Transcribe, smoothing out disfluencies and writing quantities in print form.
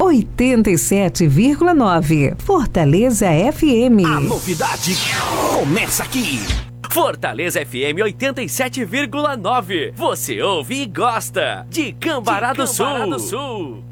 87,9. Fortaleza FM. A novidade começa aqui. Fortaleza FM 87,9. Você ouve e gosta de Cambará do Sul.